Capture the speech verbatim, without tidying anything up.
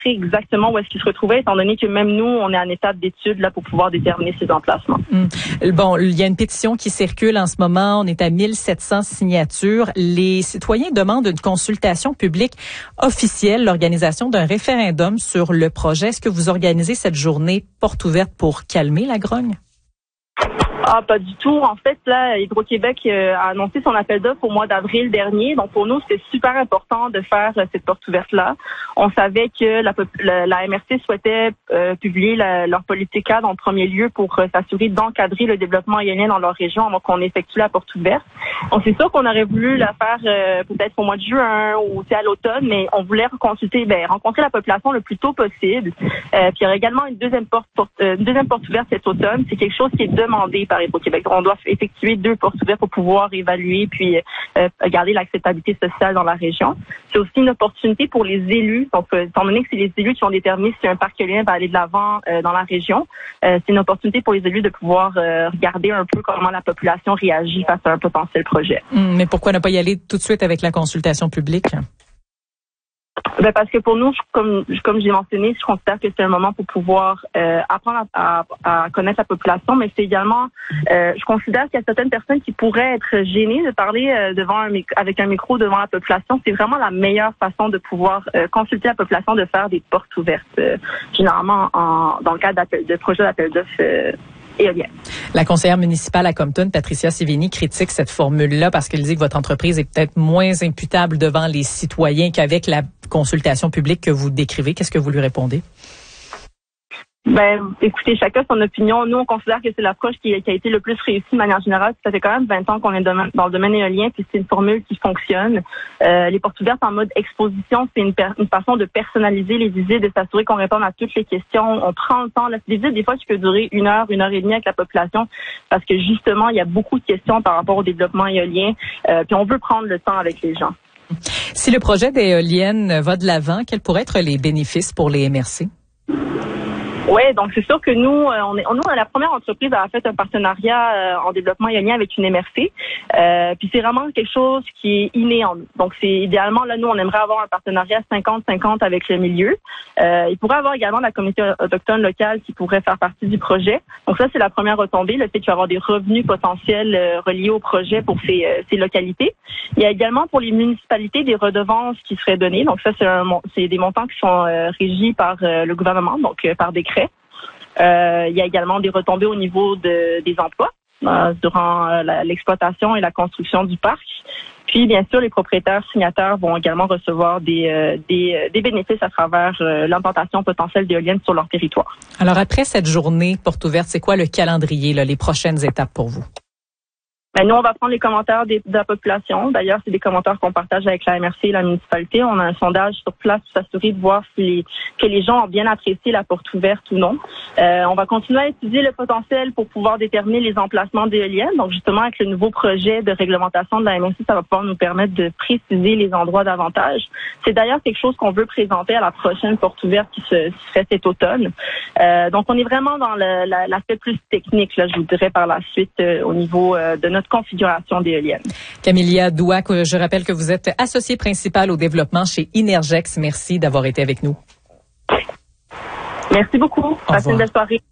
exactement où est-ce qu'ils se retrouvaient, étant donné que même nous, on est en étape d'étude là pour pouvoir déterminer ces emplacements. Mmh. Bon, il y a une pétition qui circule en ce moment. On est à mille sept cents signatures. Les citoyens demandent une consultation publique officielle, l'organisation d'un référendum sur le projet. Est-ce que vous organisez cette journée porte ouverte pour calmer la grogne? Ah, pas du tout. En fait, là, Hydro-Québec euh, a annoncé son appel d'offres au mois d'avril dernier. Donc, pour nous, c'était super important de faire euh, cette porte ouverte-là. On savait que la, la, la M R C souhaitait euh, publier la, leur politique cadre en premier lieu pour euh, s'assurer d'encadrer le développement éolien dans leur région avant qu'on effectue la porte ouverte. Donc, c'est sûr qu'on aurait voulu la faire euh, peut-être au mois de juin ou à l'automne, mais on voulait consulter, ben, rencontrer la population le plus tôt possible. Euh, puis, il y aura également une deuxième porte, porte euh, une deuxième porte ouverte cet automne. C'est quelque chose qui est demandé par Hydro-Québec. On doit effectuer deux portes ouvertes pour pouvoir évaluer puis euh, garder l'acceptabilité sociale dans la région. C'est aussi une opportunité pour les élus. Donc, euh, étant donné que c'est les élus qui ont déterminé si un parc éolien va aller de l'avant euh, dans la région, euh, c'est une opportunité pour les élus de pouvoir euh, regarder un peu comment la population réagit face à un potentiel projet. Mmh, mais pourquoi ne pas y aller tout de suite avec la consultation publique? Ben parce que pour nous, comme comme j'ai mentionné, je considère que c'est un moment pour pouvoir euh, apprendre à, à, à connaître la population, mais c'est également, euh, je considère qu'il y a certaines personnes qui pourraient être gênées de parler euh, devant un avec un micro devant la population. C'est vraiment la meilleure façon de pouvoir euh, consulter la population, de faire des portes ouvertes, euh, généralement en, dans le cadre de projets d'appel d'offres euh, éolien. La conseillère municipale à Compton, Patricia Sivini, critique cette formule-là parce qu'elle dit que votre entreprise est peut-être moins imputable devant les citoyens qu'avec la consultation publique que vous décrivez. Qu'est-ce que vous lui répondez? Ben, écoutez, chacun son opinion. Nous, on considère que c'est l'approche qui, qui a été le plus réussie de manière générale. Ça fait quand même vingt ans qu'on est dans le domaine éolien, puis c'est une formule qui fonctionne. Euh, les portes ouvertes en mode exposition, c'est une, une façon de personnaliser les visites, de s'assurer qu'on répond à toutes les questions. On prend le temps. La visite, des fois, qui peut durer une heure, une heure et demie avec la population, parce que justement, il y a beaucoup de questions par rapport au développement éolien, euh, puis on veut prendre le temps avec les gens. Si le projet d'éolienne va de l'avant, quels pourraient être les bénéfices pour les M R C? Oui, donc c'est sûr que nous, on est, nous, on est la première entreprise à avoir fait un partenariat euh, en développement éolien avec une M R C. Euh, puis c'est vraiment quelque chose qui est inné en nous. Donc c'est idéalement, là, nous, on aimerait avoir un partenariat cinquante cinquante avec le milieu. Euh, il pourrait avoir également la communauté autochtone locale qui pourrait faire partie du projet. Donc ça, c'est la première retombée, le fait qu'il va y avoir des revenus potentiels euh, reliés au projet pour ces, euh, ces localités. Il y a également pour les municipalités des redevances qui seraient données. Donc ça, c'est, un, c'est des montants qui sont euh, régis par euh, le gouvernement, donc euh, par décret. Euh, il y a également des retombées au niveau de, des emplois euh, durant euh, la, l'exploitation et la construction du parc. Puis, bien sûr, les propriétaires signataires vont également recevoir des, euh, des, des bénéfices à travers euh, l'implantation potentielle d'éoliennes sur leur territoire. Alors, après cette journée porte ouverte, c'est quoi le calendrier, là, les prochaines étapes pour vous? Ben, nous, on va prendre les commentaires des, de la population. D'ailleurs, c'est des commentaires qu'on partage avec la M R C et la municipalité. On a un sondage sur place pour s'assurer de voir si les, que les gens ont bien apprécié la porte ouverte ou non. Euh, on va continuer à étudier le potentiel pour pouvoir déterminer les emplacements d'éoliennes. Donc, justement, avec le nouveau projet de réglementation de la M R C, ça va pouvoir nous permettre de préciser les endroits davantage. C'est d'ailleurs quelque chose qu'on veut présenter à la prochaine porte ouverte qui se, qui se fait cet automne. Euh, donc, on est vraiment dans le, la, l'aspect plus technique, là, je vous dirais, par la suite, euh, au niveau euh, de notre configuration d'éoliennes. Camilia Douac, je rappelle que vous êtes associée principale au développement chez Inergex. Merci d'avoir été avec nous. Merci beaucoup. Passez une belle soirée.